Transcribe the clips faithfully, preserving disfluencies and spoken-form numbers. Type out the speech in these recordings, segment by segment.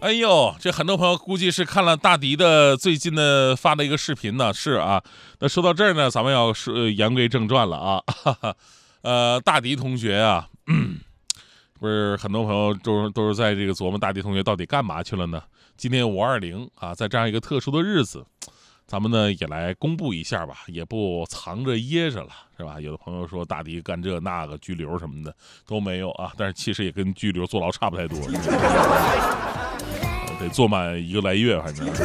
哎呦，这很多朋友估计是看了大迪的最近的发的一个视频呢，是啊。那说到这儿呢，咱们要说言归正传了啊。哈哈，呃，大迪同学啊，嗯，不是很多朋友都都是在这个琢磨大迪同学到底干嘛去了呢？今天五二零啊，在这样一个特殊的日子，咱们呢也来公布一下吧，也不藏着掖着了，是吧？有的朋友说大迪干这那个拘留什么的都没有啊，但是其实也跟拘留坐牢差不太多。得坐满一个来月，反正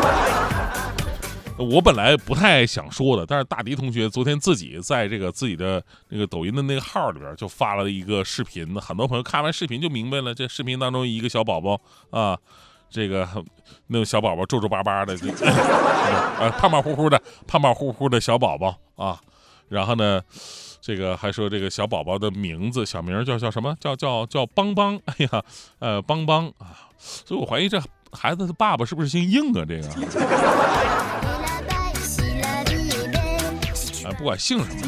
我本来不太想说的，但是大迪同学昨天自己在这个自己的那个抖音的那个号里边就发了一个视频，很多朋友看完视频就明白了，这视频当中一个小宝宝啊，这个那个小宝宝皱皱巴巴的，呃胖胖乎乎的胖胖乎乎的小宝宝啊，然后呢这个还说这个小宝宝的名字小名叫叫什么叫叫叫邦邦，哎呀呃邦邦啊，所以我怀疑这孩子的爸爸是不是姓应啊？这个啊不管姓什么，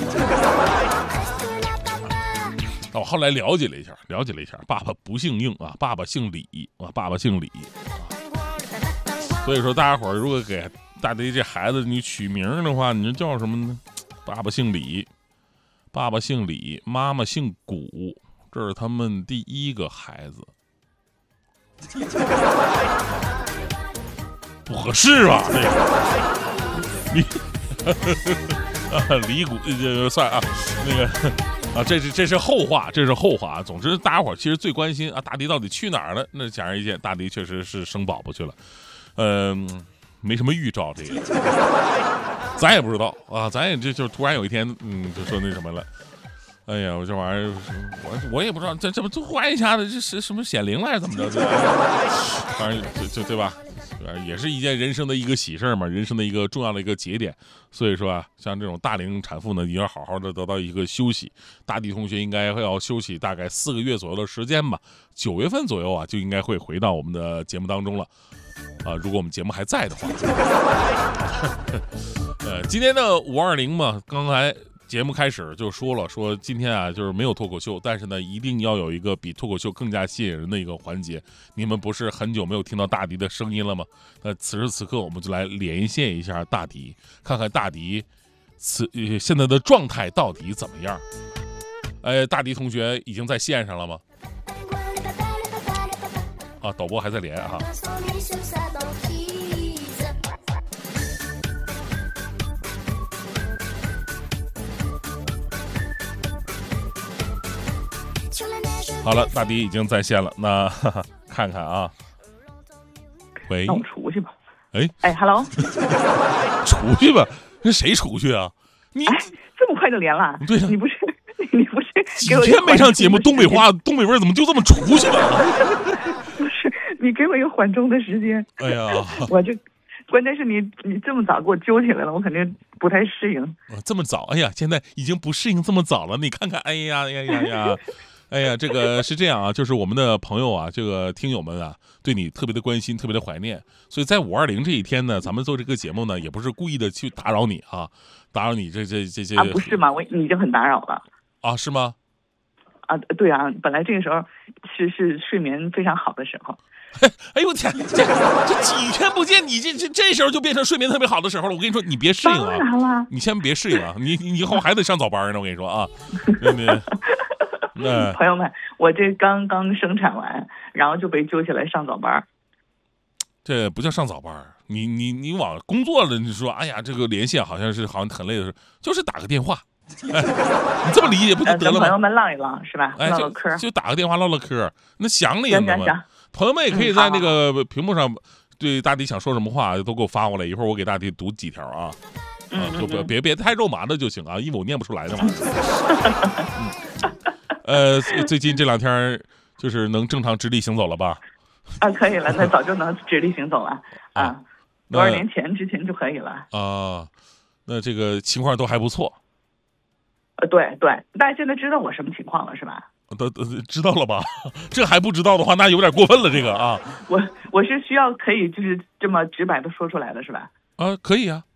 我后来了解了一下，了解了一下，爸爸不姓应啊，爸爸姓李啊，爸爸姓李啊。所以说大家伙儿如果给大迪这孩子你取名的话，你这叫什么呢？爸爸姓李。爸爸姓李，妈妈姓古，这是他们第一个孩子，不合适吧？这个李啊，李古，这算啊，那个啊，这是这是后话，这是后话。总之，大家伙其实最关心啊，大迪到底去哪儿了？那显而易见，大迪确实是生宝宝去了，嗯、呃，没什么预兆，这个。咱也不知道啊，咱也就就突然有一天，嗯，就说那什么了。哎呀，我这玩意儿，我我也不知道，这这不突然一下子这是什么显灵了还是怎么着？反正就就对吧？也是一件人生的一个喜事嘛，人生的一个重要的一个节点。所以说啊，像这种大龄产妇呢，也要好好的得到一个休息。大迪同学应该要休息大概四个月左右的时间吧，九月份左右啊，就应该会回到我们的节目当中了。啊，如果我们节目还在的话。呃，今天的五二零嘛，刚才节目开始就说了，说今天啊就是没有脱口秀，但是呢一定要有一个比脱口秀更加吸引人的一个环节。你们不是很久没有听到大迪的声音了吗？那此时此刻我们就来连线一下大迪，看看大迪此、呃、现在的状态到底怎么样。呃，大迪同学已经在线上了吗？啊，导播还在连啊。好了，大迪已经在线了，那哈哈看看啊。喂， 那我出去吧。 哎哎 ，Hello， 出去吧？那谁出去啊？你哎，这么快就连了？ 对呀、啊， 你不是你不是几天没上节目，东北话东北味怎么就这么出去了？ 不是，你给我一个缓冲的时间。 哎呀， 我这关键是你你这么早给我揪起来了，我肯定不太适应。 这么早？哎呀，现在已经不适应这么早了。你看看，哎呀呀呀呀！哎呀，这个是这样啊，就是我们的朋友啊，这个听友们啊，对你特别的关心，特别的怀念，所以在五二零这一天呢，咱们做这个节目呢，也不是故意的去打扰你啊，打扰你这这这些啊，不是吗？我你已经很打扰了啊，是吗？ 啊，对啊，本来这个时候是是睡眠非常好的时候。 哎呦我天，这这几天不见你，这这这时候就变成睡眠特别好的时候了。我跟你说，你别适应啊， 当然了， 你千万别适应啊，你你以后还得上早班呢。我跟你说啊， 那朋友们，我这刚刚生产完，然后就被揪起来上早班。 这不叫上早班，你你你往工作了，你说，哎呀，这个连线好像是好像很累的事，就是打个电话。哎，你这么理解不就得了吗？ 跟朋友们唠一唠是吧？ 哎， 唠唠嗑， 就打个电话唠唠�ർ。那想你了吗？朋友们也可以在那个屏幕上对大迪想说什么话都给我发过来，一会儿我给大迪读几条啊。 嗯， 啊，就别别别太肉麻的就行啊，因为我念不出来的嘛。嗯、呃，最近这两天就是能正常直立行走了吧？ 啊，可以了，那早就能直立行走了啊， 啊多少年前之前就可以了啊。那这个情况都还不错。 呃，对对，大家现在知道我什么情况了是吧？ 都都知道了吧？这还不知道的话，那有点过分了。这个啊， 我我是需要可以就是这么直白的说出来的是吧？ 啊，可以啊。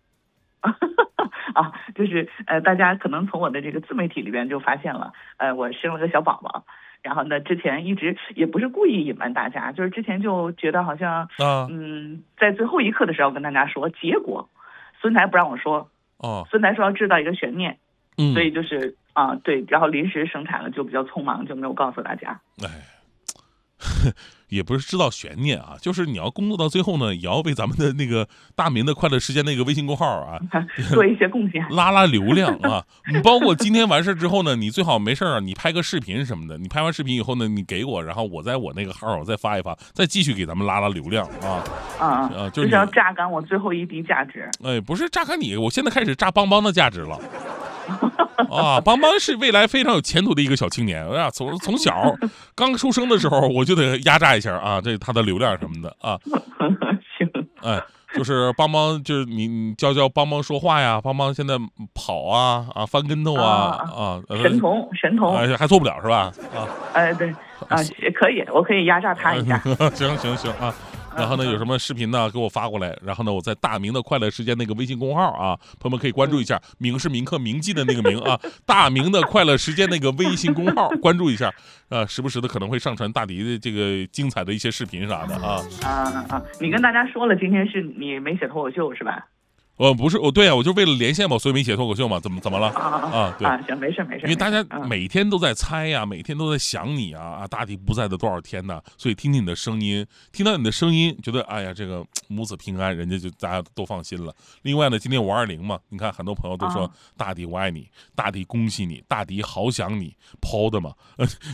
啊，就是呃，大家可能从我的这个自媒体里边就发现了，呃，我生了个小宝宝， 然后呢，之前一直也不是故意隐瞒大家，就是之前就觉得好像， 啊， 嗯，在最后一刻的时候跟大家说，结果孙台不让我说， 哦， 孙台说要制造一个悬念， 嗯， 所以就是啊，对，然后临时生产了，就比较匆忙，就没有告诉大家。 哎。也不是制造悬念啊，就是你要工作到最后呢，也要为咱们的那个大明的快乐时间那个微信公号啊做一些贡献， 拉拉流量啊。你包括今天完事之后呢，你最好没事啊，你拍个视频什么的，你拍完视频以后呢，你给我，然后我在我那个号我再发一发，再继续给咱们拉拉流量啊。 啊啊， 就是要榨干我最后一滴价值。 哎，不是榨干你，我现在开始榨邦邦的价值了。啊，邦邦是未来非常有前途的一个小青年啊！从从小刚出生的时候，我就得压榨一下啊，这他的流量什么的啊。 行， 哎，就是邦邦，就是你你教教邦邦说话呀，邦邦现在跑啊啊翻跟头啊啊， 神童神童， 哎还做不了是吧？啊， 哎对啊，可以，我可以压榨他一下。 行行行啊。然后呢，有什么视频呢，给我发过来。然后呢，我在大明的快乐时间那个微信公号啊，朋友们可以关注一下。明是铭刻铭记的那个明啊，大明的快乐时间那个微信公号关注一下啊，时不时的可能会上传大迪的这个精彩的一些视频啥的啊。 啊啊！你跟大家说了，今天是你没写脱口秀是吧？ 呃，不是，我对啊，我就为了连线嘛，所以没写脱口秀嘛，怎么怎么了？ 啊啊，对啊，行，没事没事。 因为大家每天都在猜呀、啊，每天都在想你啊啊，大迪不在的多少天呢？所以听听你的声音，听到你的声音，觉得哎呀，这个母子平安，人家就大家都放心了。另外呢，今天五二零嘛，你看很多朋友都说、啊、大迪我爱你，大迪恭喜你，大迪好想你，抛的嘛。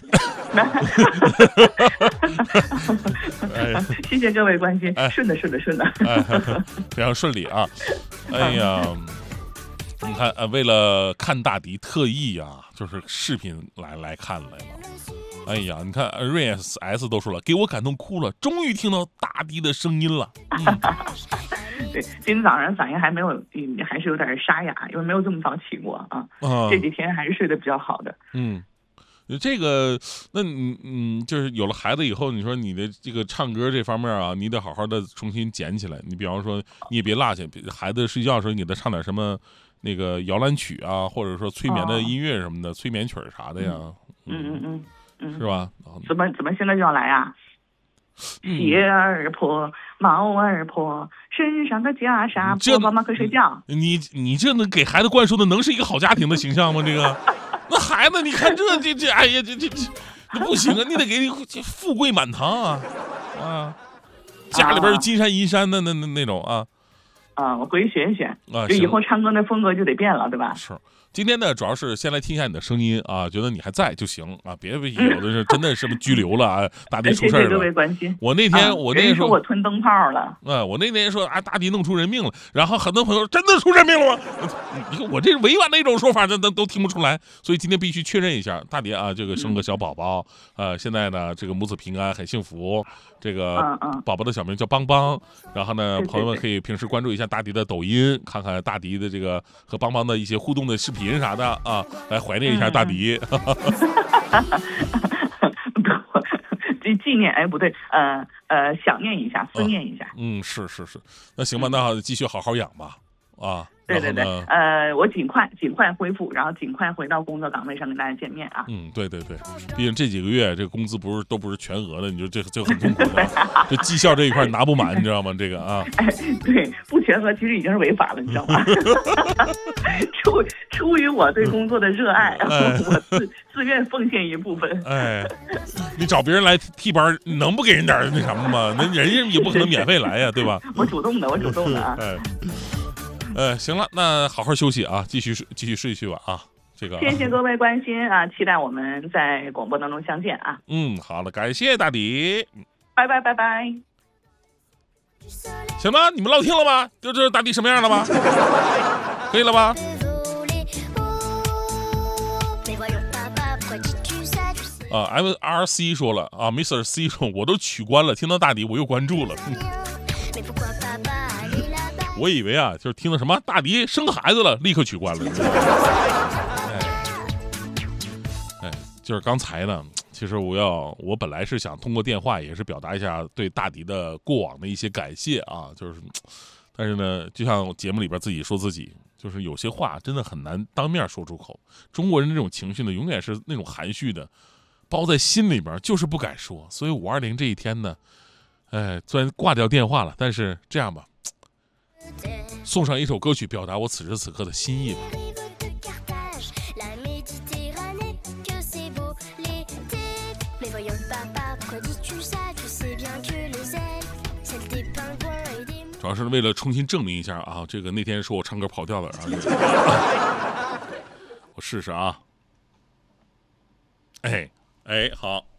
哎、谢谢各位关心，哎、顺的顺的顺的， 哎，非常顺利啊！哎呀，你看，呃，为了看大迪，特意啊，就是视频来来看来了。哎呀，你看瑞 S S 都说了，给我感动哭了，终于听到大迪的声音了。嗯、 对，今天早上嗓音还没有，还是有点沙哑，因为没有这么早起过啊。啊这几天还是睡得比较好的。 嗯。这个，那你嗯，就是有了孩子以后，你说你的这个唱歌这方面啊，你得好好的重新捡起来。你比方说，你也别落下，孩子睡觉的时候，你给他唱点什么那个摇篮曲啊，或者说催眠的音乐什么的，哦、催眠曲啥的呀。 嗯嗯嗯嗯， 是吧？ 怎么怎么现在就要来啊？鞋儿破，帽儿破，身上的袈裟破，妈妈快睡觉。 你你这能给孩子灌输的，能是一个好家庭的形象吗？这个。那孩子，你看这这这，哎呀，这这这，这不行啊！你得给你富贵满堂啊，啊，家里边有金山银山的那那那种啊。 啊，我回去学一学啊， 就以后唱歌那风格就得变了，对吧？ 是。今天呢，主要是先来听一下你的声音啊，觉得你还在就行啊，别有的是真的是拘留了啊，大迪出事儿了。 谢谢各位关心。 我那天、啊、我那天说我吞灯泡了， 啊，我那天说啊，大迪弄出人命了，然后很多朋友真的出人命了吗？你看我这委婉的一种说法，这都都听不出来，所以今天必须确认一下，大迪啊，这个生个小宝宝，呃，现在呢这个母子平安，很幸福。这个宝宝的小名叫邦邦，然后呢，朋友们可以平时关注一下大迪的抖音，看看大迪的这个和邦邦的一些互动的视频啥的啊，来怀念一下大迪。 纪纪念哎不对，呃呃想念一下，思念一下。啊、 嗯，是是是，那行吧，那继续好好养吧，啊。 对对对，呃，我尽快尽快恢复，然后尽快回到工作岗位上跟大家见面啊。 嗯，对对对，毕竟这几个月这个工资不是都不是全额的，你说这这很痛苦的，这绩效这一块拿不满，你知道吗？这个啊， 哎，对，不全额其实已经是违法了，你知道吗？出出于我对工作的热爱，哎、我自自愿奉献一部分。 哎，你找别人来替班，能不给人点那什么吗？那人家也不可能免费来呀，对吧？ 我主动的，我主动的啊。 哎。呃，行了，那好好休息啊，继续继续睡去吧啊，这个。 谢谢各位关心啊，期待我们在广播当中相见啊。 嗯，好了，感谢大迪， 拜拜拜拜。 行吧，你们唠听了吗？就知道大迪什么样了吧？可以了吧？啊 ，M R C 说了啊 ，Mister C 说我都取关了，听到大迪我又关注了。我以为啊，就是听到什么大迪生孩子了，立刻取关了。哎，哎，就是刚才呢，其实我要，我本来是想通过电话，也是表达一下对大迪的过往的一些感谢啊，就是，但是呢，就像节目里边自己说自己，就是有些话真的很难当面说出口。中国人这种情绪呢，永远是那种含蓄的， 包在心里边，就是不敢说。所以五二零这一天呢，哎，虽然挂掉电话了，但是这样吧，送上一首歌曲，表达我此时此刻的心意吧。主要是为了重新证明一下啊，这个那天说我唱歌跑调了，然后就我试试啊。哎哎，好。